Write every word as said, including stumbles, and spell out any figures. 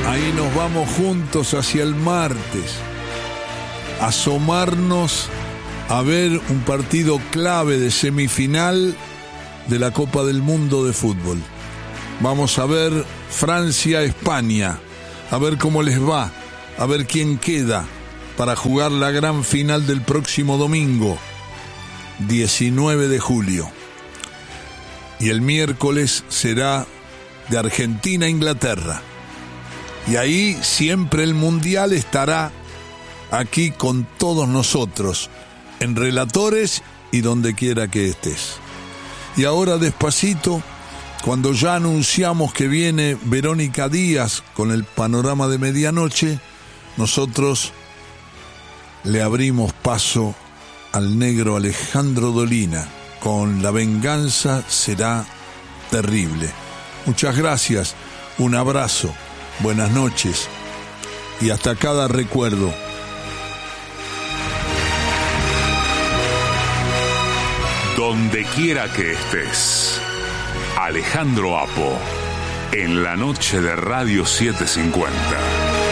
Ahí nos vamos juntos hacia el martes, asomarnos a ver un partido clave de semifinal de la Copa del Mundo de Fútbol. Vamos a ver Francia-España, a ver cómo les va, a ver quién queda para jugar la gran final del próximo domingo, diecinueve de julio. Y el miércoles será de Argentina-Inglaterra. Y ahí siempre el Mundial estará aquí con todos nosotros, en Relatores y donde quiera que estés. Y ahora despacito, cuando ya anunciamos que viene Verónica Díaz con el panorama de medianoche, nosotros le abrimos paso al negro Alejandro Dolina con La venganza será terrible. Muchas gracias, un abrazo. Buenas noches y hasta cada recuerdo. Donde quiera que estés, Alejandro Apo, en la noche de Radio setecientos cincuenta.